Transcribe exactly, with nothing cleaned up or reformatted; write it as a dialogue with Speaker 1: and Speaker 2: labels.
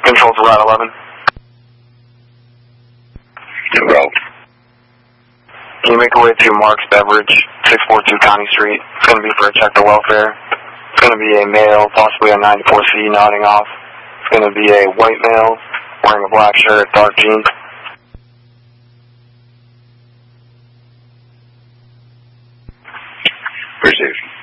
Speaker 1: Control to Route eleven.
Speaker 2: Route.
Speaker 1: Can you make your way to Mark's Beverage, six forty-two County Street? It's going to be for a check to welfare. It's going to be a male, possibly a ninety-four C, nodding off. It's going to be a white male, wearing a black shirt, dark jeans.
Speaker 2: Precision.